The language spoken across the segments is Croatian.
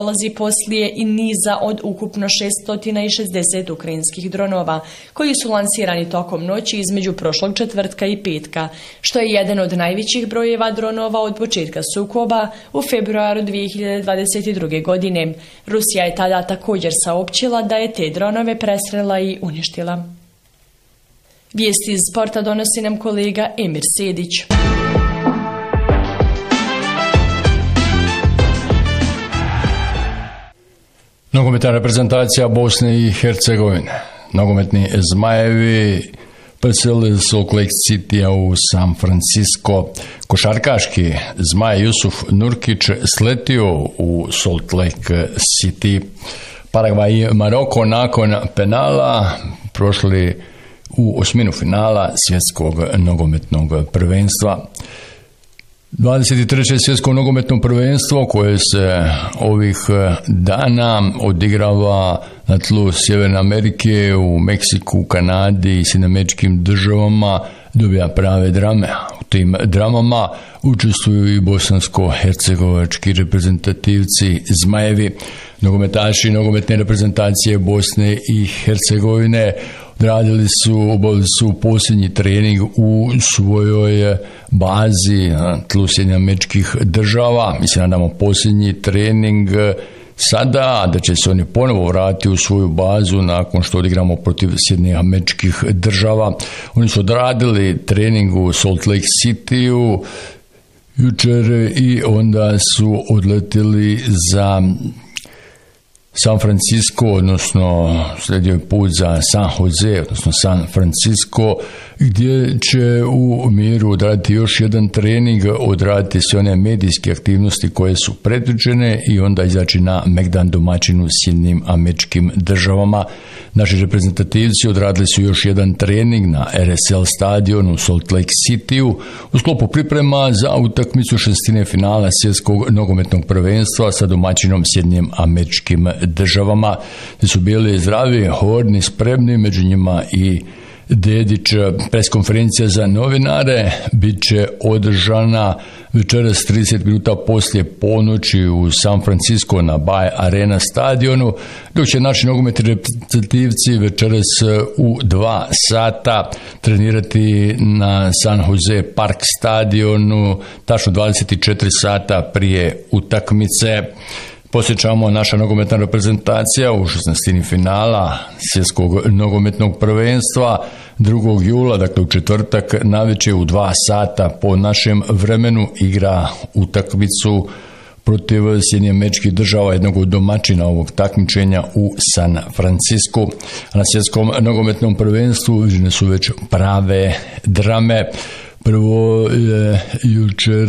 dolazi poslije i niza od ukupno 660 ukrajinskih dronova, koji su lansirani tokom noći između prošlog četvrtka i petka, što je jedan od najvećih brojeva dronova od početka sukoba u februaru 2022. godine. Rusija je tada također saopćila da je te dronove presrela i uništila. Vijesti iz sporta donosi nam kolega Emir Sedić. Nogometna reprezentacija Bosne i Hercegovine. Nogometni Zmajevi preselili Salt Lake City u San Francisco. Košarkaški Zmaj Jusuf Nurkić sletio u Salt Lake City. Paragvaj i Maroko nakon penala prošli u osminu finala svjetskog nogometnog prvenstva. 23. svjetsko nogometno prvenstvo koje se ovih dana odigrava na tlu Sjeverne Amerike, u Meksiku, Kanadi i Sjedinjenim Državama, dobija prave drame. U tim dramama učestvuju i bosansko-hercegovački reprezentativci Zmajevi. Nogometaši nogometne reprezentacije Bosne i Hercegovine obavili su posljednji trening u svojoj bazi na tlu Sjedinjenih Država. Mi se nadamo posljednji trening sada, da će se oni ponovo vratiti u svoju bazu nakon što odigramo protiv Sjedinjenih Država. Oni su odradili trening u Salt Lake City jučer i onda su odletili za San Francisco, odnosno slijedio put za San Jose, odnosno San Francisco, gdje će u miru odraditi još jedan trening, odraditi sve one medijske aktivnosti koje su predviđene i onda izaći na megdan domaćinu Sjedinjenim Državama. Naši reprezentativci odradili su još jedan trening na RSL stadionu u Salt Lake City u sklopu priprema za utakmicu šestine finala svjetskog nogometnog prvenstva sa domaćinom Sjedinjenim Državama. Gdje su bili zdravi, hodni, spremni, među njima i Dedić. Preskonferencija za novinare bit će održana večeras 30 minuta poslije ponoći u San Francisco na Bay Arena stadionu, dok će naši nogometni reprezentativci večeras u 2 sata trenirati na San Jose Park stadionu, tačno 24 sata prije utakmice. Posjećamo, naša nogometna reprezentacija u 16. finala svjetskog nogometnog prvenstva 2. jula, dakle u četvrtak navečer u 2 sata po našem vremenu igra utakmicu protiv Sjedinjenih Država, jednog od domaćina ovog takmičenja u San Francisco. Na svjetskom nogometnom prvenstvu viđene su već prave drame. Prvo je jučer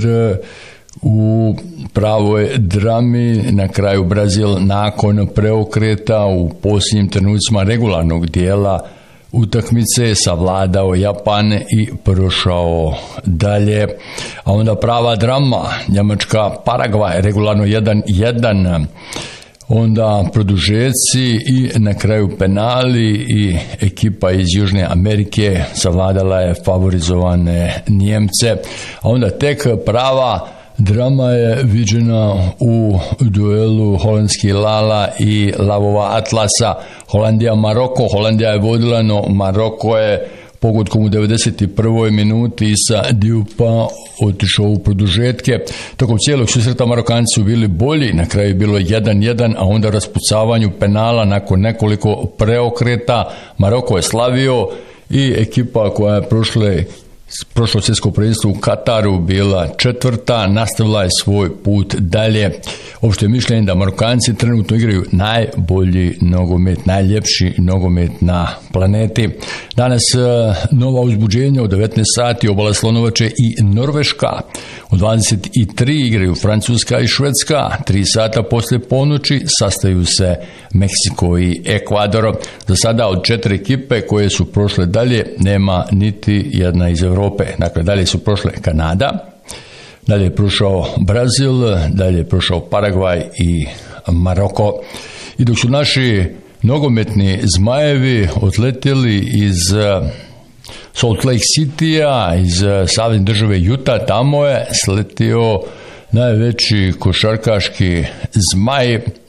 u pravoj drami na kraju Brazil nakon preokreta u posljednjim trenucima regularnog dijela utakmice savladao Japan i prošao dalje. A onda prava drama, Njemačka Paragvaj regularno 1-1, onda produžeci i na kraju penali i ekipa iz Južne Amerike savladala je favorizovane Njemce. A onda tek prava drama je viđena u duelu holandski Lala i lavova Atlasa. Holandija-Maroko. Holandija je vodila, no Maroko je pogodkom u 91. minuti Issa Diupa otišao u produžetke. Tokom cijelog susreta Marokanci su bili bolji, na kraju je bilo 1-1, a onda raspucavanju penala nakon nekoliko preokreta Maroko je slavio i ekipa koja je prošlo svjetsko prvenstvo u Kataru bila 4. nastavila je svoj put dalje. Opšte mišljenje da Marokanci trenutno igraju najbolji nogomet, najljepši nogomet na planeti. Danas nova uzbuđenja u 19 sati Obala Slonovače i Norveška. U 23 igraju Francuska i Švedska. 3 sata poslije ponoći sastaju se Meksiko i Ekvador. Za sada od 4 ekipe koje su prošle dalje nema niti jedna iz Europe. Dakle, dalje su prošle Kanada, dalje je prošao Brazil, dalje je prošao Paragvaj i Maroko. I dok su naši nogometni Zmajevi odletjeli iz Salt Lake City-a, iz savezne države Utah, tamo je sletio najveći košarkaški Zmaj